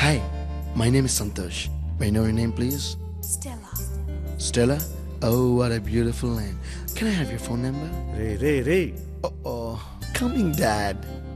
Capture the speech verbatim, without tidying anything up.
Hi, my name is Santosh. May I know your name, please? Stella. Stella? Oh, what a beautiful name. Can I have your phone number? Ray, Ray, Ray. Oh, oh. Coming, Dad.